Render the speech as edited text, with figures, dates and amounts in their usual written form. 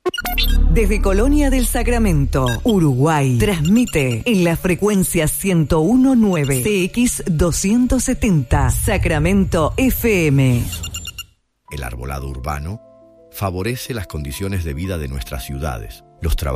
Desde Colonia del Sacramento, Uruguay, transmite en la frecuencia 101.9 CX270 Sacramento FM. El arbolado urbano favorece las condiciones de vida de nuestras ciudades, los trabajos